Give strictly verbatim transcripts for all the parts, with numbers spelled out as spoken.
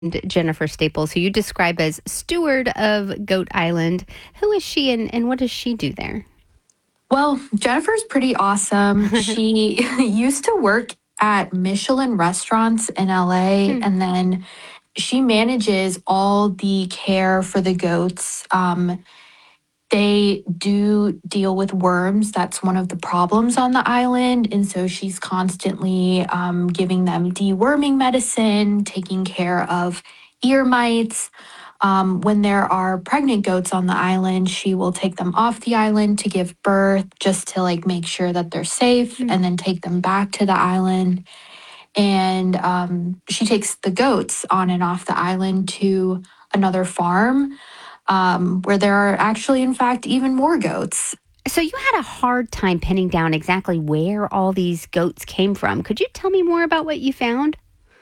Jennifer Staples, who you describe as steward of Goat Island. Who is she and, and what does she do there? Well, Jennifer's pretty awesome. She used to work at Michelin restaurants in L A, Hmm. and then she manages all the care for the goats. Um, they do deal with worms. That's one of the problems on the island. And so she's constantly um, giving them deworming medicine, taking care of ear mites. Um, when there are pregnant goats on the island, she will take them off the island to give birth just to like make sure that they're safe Hmm. and then take them back to the island. And um, she takes the goats on and off the island to another farm um, where there are actually, in fact, even more goats. So you had a hard time pinning down exactly where all these goats came from. Could you tell me more about what you found?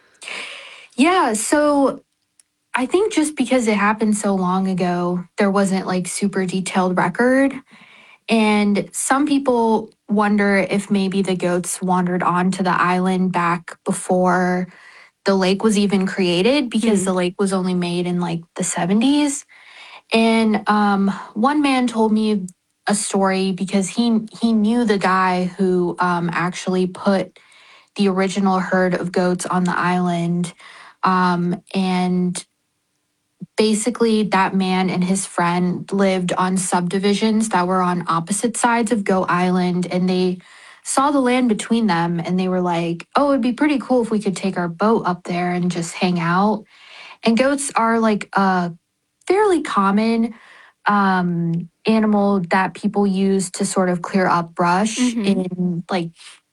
Yeah, so I think just because it happened so long ago, there wasn't like super detailed record. And some people wonder if maybe the goats wandered onto the island back before the lake was even created because Hmm. the lake was only made in like the seventies. And um, one man told me a story because he he knew the guy who um, actually put the original herd of goats on the island. Um, and basically, that man and his friend lived on subdivisions that were on opposite sides of Goat Island, and they saw the land between them and they were like, oh, it'd be pretty cool if we could take our boat up there and just hang out. And goats are like a fairly common um, animal that people use to sort of clear up brush Mm-hmm. in like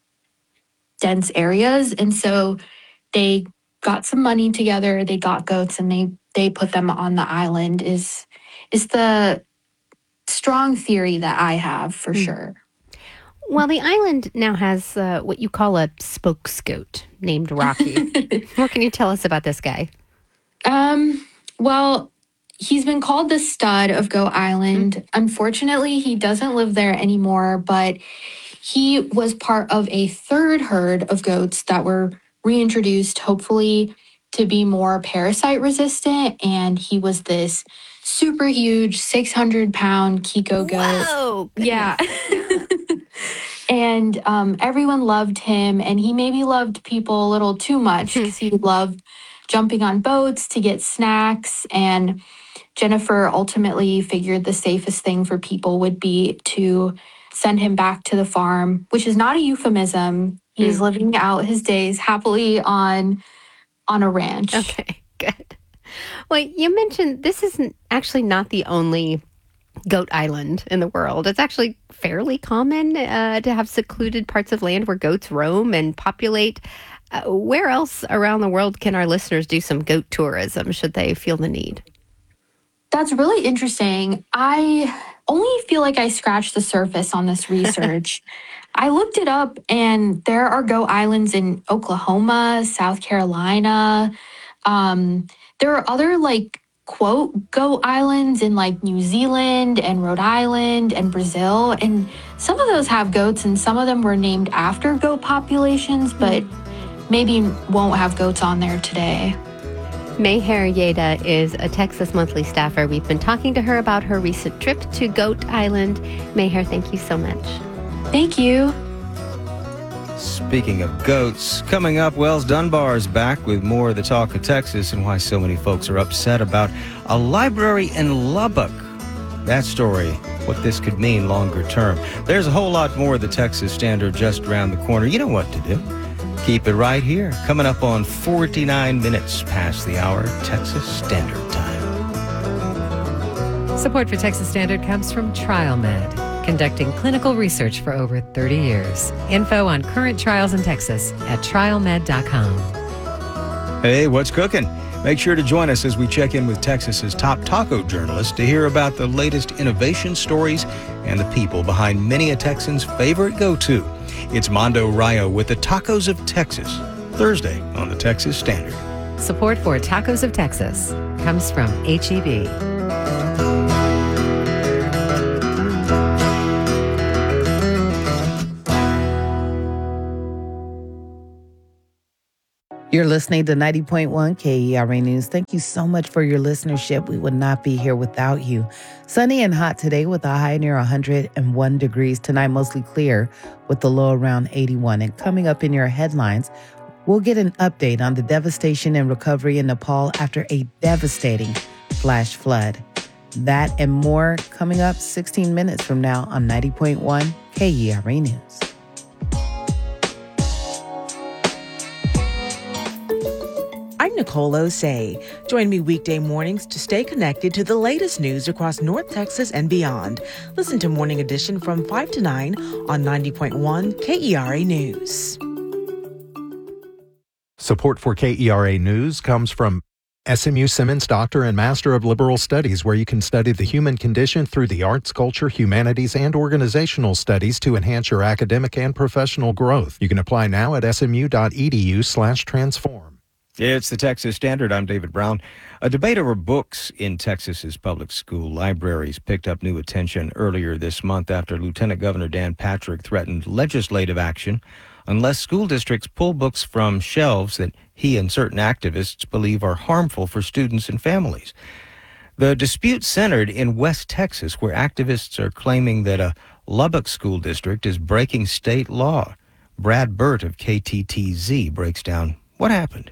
dense areas. And so they got some money together, they got goats and they they put them on the island is is the strong theory that I have for Hmm. sure. Well, the island now has uh, what you call a spokesgoat named Rocky. What can you tell us about this guy? um well, he's been called the stud of Goat Hmm. Island. Unfortunately, he doesn't live there anymore, but he was part of a third herd of goats that were reintroduced, hopefully to be more parasite resistant. And he was this super huge six hundred pound Kiko goat. Whoa, Yeah. goodness. And um, everyone loved him. And he maybe loved people a little too much because he loved jumping on boats to get snacks. And Jennifer ultimately figured the safest thing for people would be to send him back to the farm, which is not a euphemism. He's Hmm. living out his days happily on on a ranch. Okay, good. Well, you mentioned this isn't actually not the only goat island in the world. It's actually fairly common uh, to have secluded parts of land where goats roam and populate. Uh, where else around the world can our listeners do some goat tourism should they feel the need? That's really interesting. I only feel like I scratched the surface on this research. I looked it up, and there are goat islands in Oklahoma, South Carolina. Um, there are other like quote goat islands in like New Zealand and Rhode Island and Brazil, and some of those have goats, and some of them were named after goat populations, but maybe won't have goats on there today. Mayher Yeda is a Texas Monthly staffer. We've been talking to her about her recent trip to Goat Island. Mayher, thank you so much. Thank you. Speaking of goats, coming up, Wells Dunbar's back with more of the talk of Texas and why so many folks are upset about a library in Lubbock. That story, what this could mean longer term. There's a whole lot more of the Texas Standard just around the corner. You know what to do. Keep it right here. Coming up on forty-nine minutes past the hour, Texas Standard Time. Support for Texas Standard comes from TrialMed, conducting clinical research for over thirty years. Info on current trials in Texas at trial med dot com. Hey, what's cooking? Make sure to join us as we check in with Texas's top taco journalists to hear about the latest innovation stories and the people behind many a Texan's favorite go-to. It's Mondo Rayo with the Tacos of Texas, Thursday on the Texas Standard. Support for Tacos of Texas comes from H E B. You're listening to ninety point one K E R A News. Thank you so much for your listenership. We would not be here without you. Sunny and hot today with a high near one hundred one degrees. Tonight, mostly clear with the low around eighty-one. And coming up in your headlines, we'll get an update on the devastation and recovery in Nepal after a devastating flash flood. That and more coming up sixteen minutes from now on ninety point one K E R A News. I'm Nicole Osei. Join me weekday mornings to stay connected to the latest news across North Texas and beyond. Listen to Morning Edition from five to nine on ninety point one K E R A News. Support for K E R A News comes from S M U Simmons Doctor and Master of Liberal Studies, where you can study the human condition through the arts, culture, humanities, and organizational studies to enhance your academic and professional growth. You can apply now at smu.edu slash transform. It's the Texas Standard. I'm David Brown. A debate over books in Texas's public school libraries picked up new attention earlier this month after Lieutenant Governor Dan Patrick threatened legislative action unless school districts pull books from shelves that he and certain activists believe are harmful for students and families. The dispute centered in West Texas, where activists are claiming that a Lubbock school district is breaking state law. Brad Burt of K T T Z breaks down what happened.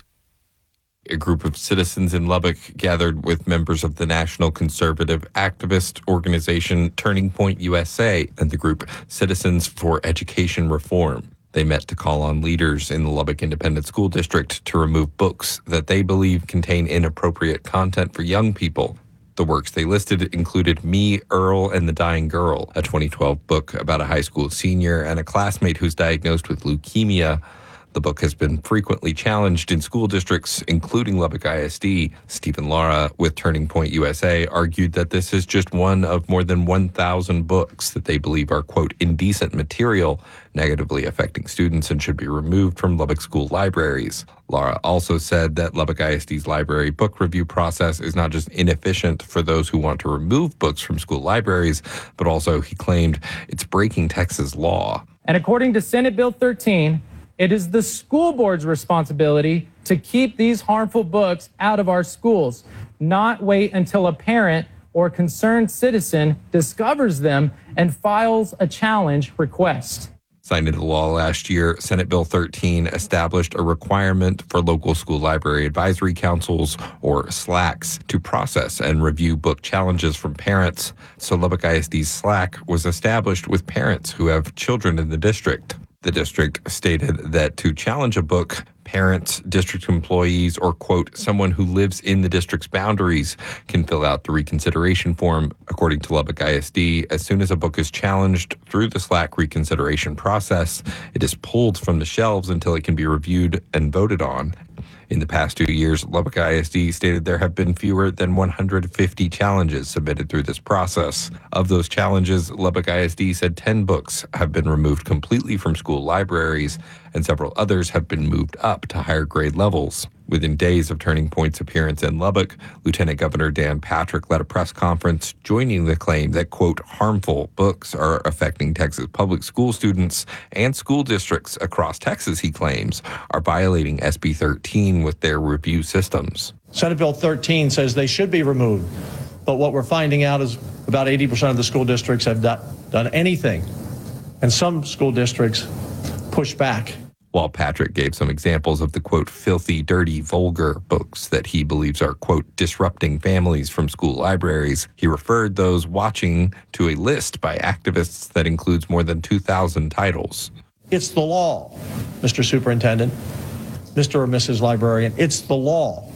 A group of citizens in Lubbock gathered with members of the national conservative activist organization Turning Point U S A and the group Citizens for Education Reform. They met to call on leaders in the Lubbock Independent School District to remove books that they believe contain inappropriate content for young people. The works they listed included Me, Earl, and the Dying Girl, a twenty twelve book about a high school senior and a classmate who's diagnosed with leukemia. The book has been frequently challenged in school districts, including Lubbock I S D. Stephen Lara with Turning Point U S A argued that this is just one of more than one thousand books that they believe are, quote, indecent material, negatively affecting students and should be removed from Lubbock school libraries. Lara also said that Lubbock I S D's library book review process is not just inefficient for those who want to remove books from school libraries, but also, he claimed, it's breaking Texas law. And according to Senate Bill thirteen, it is the school board's responsibility to keep these harmful books out of our schools, not wait until a parent or concerned citizen discovers them and files a challenge request. Signed into law last year, Senate Bill thirteen established a requirement for local school library advisory councils, or SLACs, to process and review book challenges from parents. So Lubbock I S D's SLAC was established with parents who have children in the district. The district stated that to challenge a book, parents, district employees, or, quote, someone who lives in the district's boundaries can fill out the reconsideration form. According to Lubbock I S D, as soon as a book is challenged through the SLAC reconsideration process, it is pulled from the shelves until it can be reviewed and voted on. In the past two years, Lubbock I S D stated there have been fewer than one hundred fifty challenges submitted through this process. Of those challenges, Lubbock I S D said ten books have been removed completely from school libraries, and several others have been moved up to higher grade levels. Within days of Turning Point's appearance in Lubbock, Lieutenant Governor Dan Patrick led a press conference joining the claim that, quote, harmful books are affecting Texas public school students and school districts across Texas, he claims, are violating S B thirteen with their review systems. Senate Bill thirteen says they should be removed, but what we're finding out is about eighty percent of the school districts have not done anything, and some school districts push back. While Patrick gave some examples of the, quote, filthy, dirty, vulgar books that he believes are, quote, disrupting families from school libraries, he referred those watching to a list by activists that includes more than two thousand titles. It's the law, Mister Superintendent, Mister or Missus Librarian. It's the law.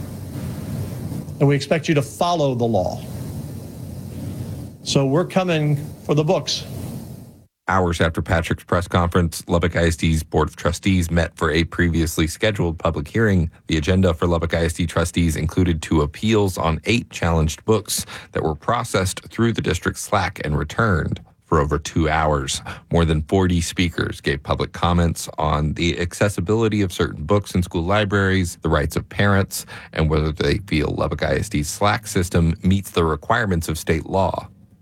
And we expect you to follow the law. So we're coming for the books. Hours after Patrick's press conference, Lubbock I S D's Board of Trustees met for a previously scheduled public hearing. The agenda for Lubbock I S D trustees included two appeals on eight challenged books that were processed through the district's SLAC and returned. For over two hours, more than forty speakers gave public comments on the accessibility of certain books in school libraries, the rights of parents, and whether they feel Lubbock I S D's SLAC system meets the requirements of state law.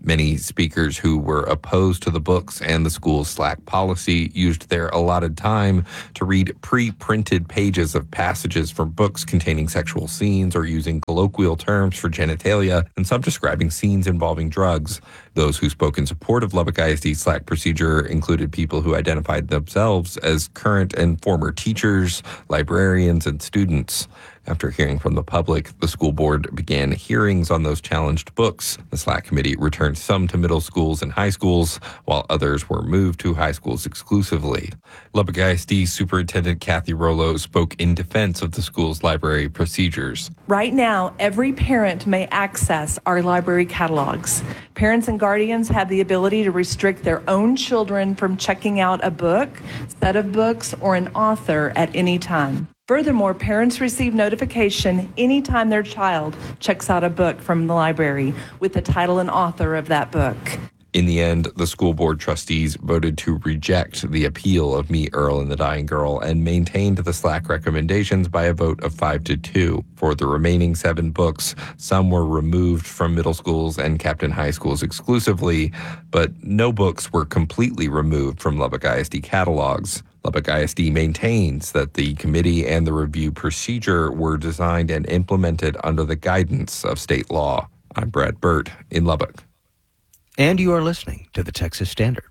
Many speakers who were opposed to the books and the school's Slack policy used their allotted time to read pre-printed pages of passages from books containing sexual scenes or using colloquial terms for genitalia, and some describing scenes involving drugs. Those who spoke in support of Lubbock I S D's Slack procedure included people who identified themselves as current and former teachers, librarians, and students. After hearing from the public, the school board began hearings on those challenged books. The Slack committee returned some to middle schools and high schools, while others were moved to high schools exclusively. Lubbock I S D Superintendent Kathy Rollo spoke in defense of the school's library procedures. Right now, every parent may access our library catalogs. Parents and guardians have the ability to restrict their own children from checking out a book, set of books, or an author at any time. Furthermore, parents receive notification anytime their child checks out a book from the library with the title and author of that book. In the end, the school board trustees voted to reject the appeal of Meet Earl and the Dying Girl and maintained the Slack recommendations by a vote of five to two. For the remaining seven books, some were removed from middle schools and kept in high schools exclusively, but no books were completely removed from Lubbock I S D catalogs. Lubbock I S D maintains that the committee and the review procedure were designed and implemented under the guidance of state law. I'm Brad Burt in Lubbock. And you are listening to the Texas Standard.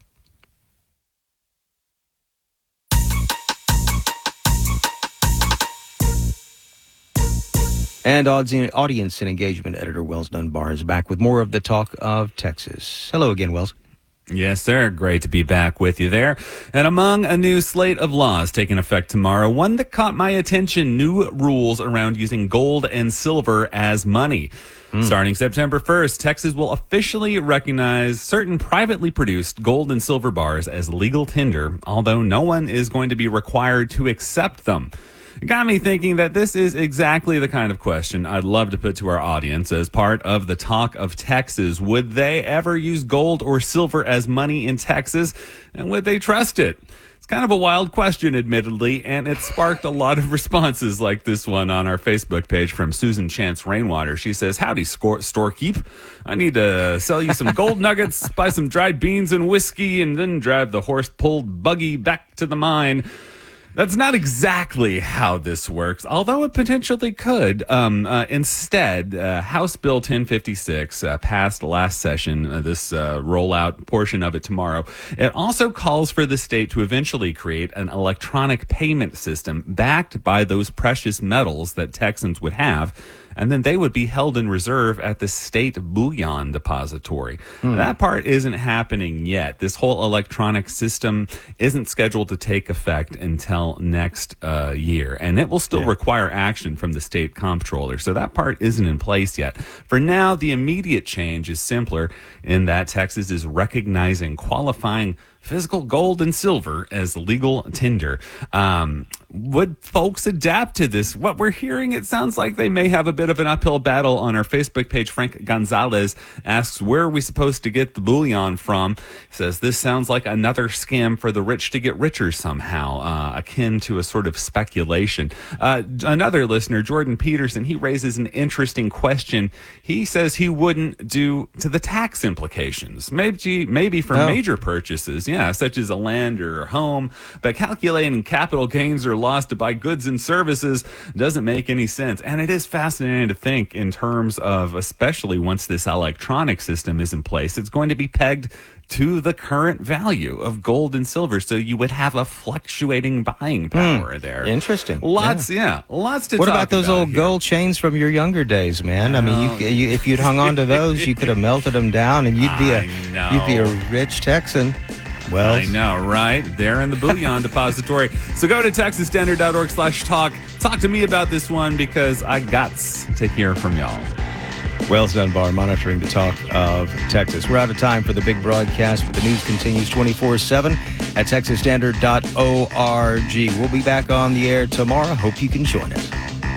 And audience and engagement editor Wells Dunbar is back with more of the talk of Texas. Hello again, Wells. Yes, sir. Great to be back with you there. And among a new slate of laws taking effect tomorrow, one that caught my attention, new rules around using gold and silver as money. Mm. Starting September first, Texas will officially recognize certain privately produced gold and silver bars as legal tender, although no one is going to be required to accept them. It got me thinking that this is exactly the kind of question I'd love to put to our audience as part of the talk of Texas. Would they ever use gold or silver as money in Texas? And would they trust it? It's kind of a wild question, admittedly, and it sparked a lot of responses like this one on our Facebook page from Susan Chance Rainwater. She says, "Howdy, storekeep. I need to sell you some gold nuggets, buy some dried beans and whiskey, and then drive the horse-pulled buggy back to the mine." That's not exactly how this works, although it potentially could. Um, uh, instead, uh, House Bill ten fifty-six uh, passed last session, uh, this uh, rollout portion of it tomorrow. It also calls for the state to eventually create an electronic payment system backed by those precious metals that Texans would have, and then they would be held in reserve at the state bullion depository. Hmm. That part isn't happening yet. This whole electronic system isn't scheduled to take effect until next uh, year, and it will still yeah. require action from the state comptroller. So that part isn't in place yet. For now, the immediate change is simpler in that Texas is recognizing qualifying physical gold and silver as legal tender. Um, would folks adapt to this? What we're hearing, it sounds like they may have a bit of an uphill battle. On our Facebook page, Frank Gonzalez asks, where are we supposed to get the bullion from? He says, this sounds like another scam for the rich to get richer somehow, uh, akin to a sort of speculation. Uh, another listener, Jordan Peterson, he raises an interesting question. He says he wouldn't do to the tax implications, maybe, maybe for oh. major purchases. Yeah, such as a land or a home, but calculating capital gains or loss to buy goods and services doesn't make any sense. And it is fascinating to think in terms of, especially once this electronic system is in place, it's going to be pegged to the current value of gold and silver. So you would have a fluctuating buying power mm, there. Interesting. Lots, yeah, yeah lots to what talk about those about old here. gold chains from your younger days, man? I mean, you, you, if you'd hung on to those, you could have melted them down and you'd be a, you'd be a rich Texan. Well, I know, right? They're in the bullion depository. So go to texas standard dot org slash talk. Talk to me about this one because I got to hear from y'all. Wells Dunbar monitoring the talk of Texas. We're out of time for the big broadcast, but the news continues twenty-four seven at texas standard dot org. We'll be back on the air tomorrow. Hope you can join us.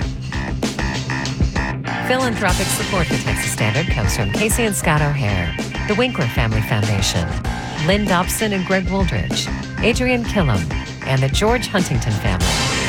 Philanthropic support for Texas Standard comes from Casey and Scott O'Hare, the Winkler Family Foundation, Lynn Dobson and Greg Wooldridge, Adrian Killam, and the George Huntington family.